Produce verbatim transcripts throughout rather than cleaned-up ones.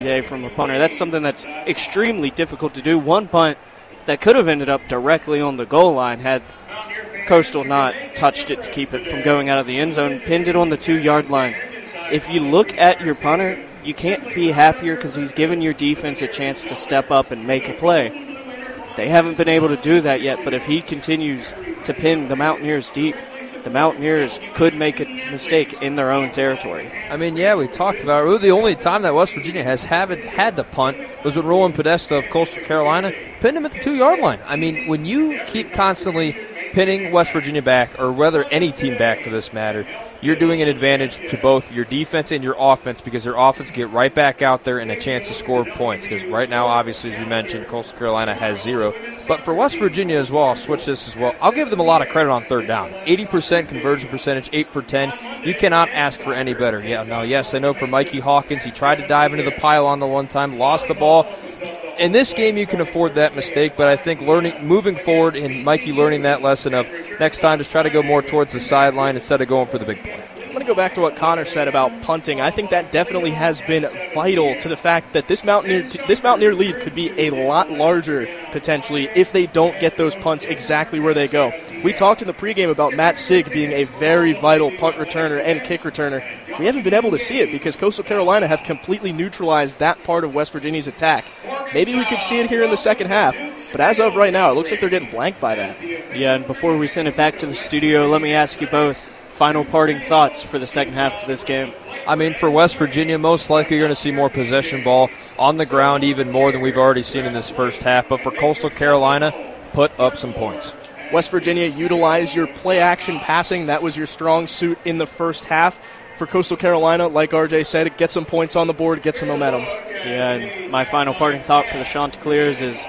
today from a punter. That's something that's extremely difficult to do. One punt that could have ended up directly on the goal line had Coastal not touched it to keep it from going out of the end zone, pinned it on the two-yard line. If you look at your punter, you can't be happier because he's given your defense a chance to step up and make a play. They haven't been able to do that yet, but if he continues to pin the Mountaineers deep, the Mountaineers could make a mistake in their own territory. I mean, yeah, we talked about it. Really, the only time that West Virginia has haven't had to punt was when Roland Podesta of Coastal Carolina pinned him at the two-yard line. I mean, when you keep constantly pinning West Virginia back, or whether any team back for this matter, you're doing an advantage to both your defense and your offense because your offense get right back out there and a chance to score points. Because right now, obviously, as we mentioned, Coastal Carolina has zero. But for West Virginia as well, I'll switch this as well. I'll give them a lot of credit on third down. eighty percent conversion percentage, eight for ten. You cannot ask for any better. Yeah, now, yes, I know for Mikey Hawkins, he tried to dive into the pile on the one time, lost the ball. In this game, you can afford that mistake, but I think learning, moving forward and Mikey learning that lesson of next time just try to go more towards the sideline instead of going for the big play. I'm going to go back to what Connor said about punting. I think that definitely has been vital to the fact that this Mountaineer this Mountaineer lead could be a lot larger potentially if they don't get those punts exactly where they go. We talked in the pregame about Matt Sigg being a very vital punt returner and kick returner. We haven't been able to see it because Coastal Carolina have completely neutralized that part of West Virginia's attack. Maybe we could see it here in the second half, but as of right now, it looks like they're getting blanked by that. Yeah, and before we send it back to the studio, let me ask you both final parting thoughts for the second half of this game. I mean, for West Virginia, most likely you're going to see more possession ball on the ground, even more than we've already seen in this first half. But for Coastal Carolina, put up some points. West Virginia, utilize your play-action passing. That was your strong suit in the first half. For Coastal Carolina, like R J said, get some points on the board, get some momentum. Yeah, and my final parting thought for the Chanticleers is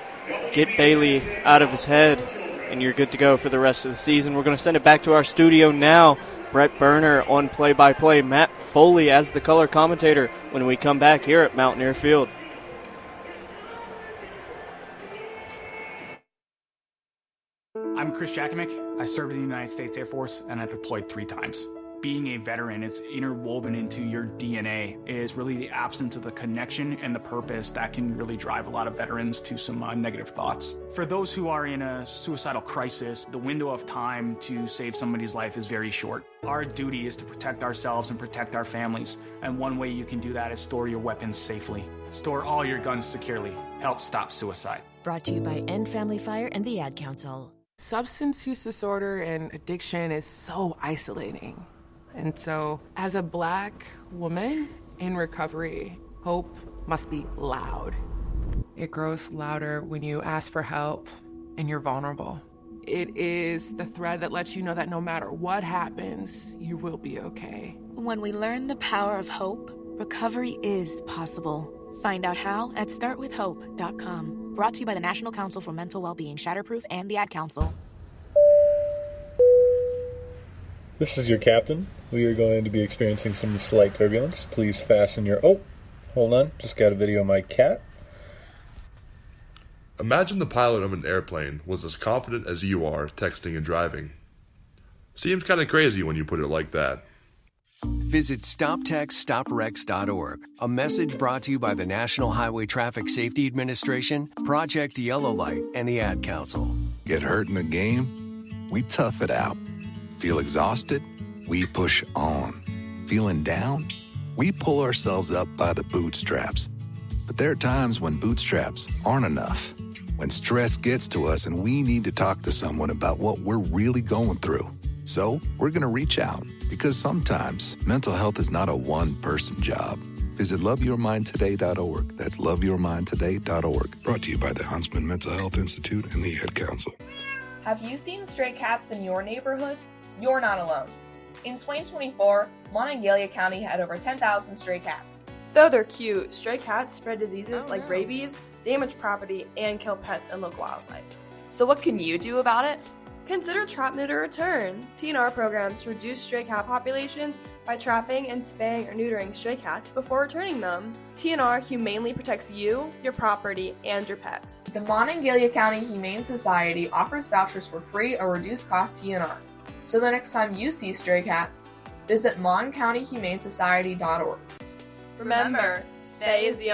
get Bailey out of his head, and you're good to go for the rest of the season. We're going to send it back to our studio now. Brett Berner on play-by-play, Matt Foley as the color commentator when we come back here at Mountaineer Field. I'm Chris Jakimick. I served in the United States Air Force, and I deployed three times. Being a veteran, it's interwoven into your D N A. It is really the absence of the connection and the purpose that can really drive a lot of veterans to some uh, negative thoughts. For those who are in a suicidal crisis, the window of time to save somebody's life is very short. Our duty is to protect ourselves and protect our families, and one way you can do that is store your weapons safely. Store all your guns securely. Help stop suicide. Brought to you by End Family Fire and the Ad Council. Substance use disorder and addiction is so isolating. And so, as a Black woman in recovery, hope must be loud. It grows louder when you ask for help and you're vulnerable. It is the thread that lets you know that no matter what happens, you will be okay. When we learn the power of hope, recovery is possible. Find out how at start with hope dot com. Brought to you by the National Council for Mental Wellbeing, Shatterproof, and the Ad Council. This is your captain. We are going to be experiencing some slight turbulence. Please fasten your... Oh, hold on. Just got a video of my cat. Imagine the pilot of an airplane was as confident as you are texting and driving. Seems kind of crazy when you put it like that. Visit stop text stop wrecks dot org. A message brought to you by the National Highway Traffic Safety Administration, Project Yellow Light, and the Ad Council. Get hurt in the game? We tough it out. Feel exhausted? We push on. Feeling down? We pull ourselves up by the bootstraps. But there are times when bootstraps aren't enough. When stress gets to us and we need to talk to someone about what we're really going through. So we're going to reach out because sometimes mental health is not a one-person job. Visit love your mind today dot org. That's love your mind today dot org. Brought to you by the Huntsman Mental Health Institute and the Ad Council. Have you seen stray cats in your neighborhood? You're not alone. In twenty twenty-four, Monongalia County had over ten thousand stray cats. Though they're cute, stray cats spread diseases Oh, like no. rabies, damage property, and kill pets and local wildlife. So what can you do about it? Consider Trap, Neuter, Return. T N R programs reduce stray cat populations by trapping and spaying or neutering stray cats before returning them. T N R humanely protects you, your property, and your pets. The Monongalia County Humane Society offers vouchers for free or reduced cost T N R. So the next time you see stray cats, visit mon county humane society dot org. Remember, Spay is the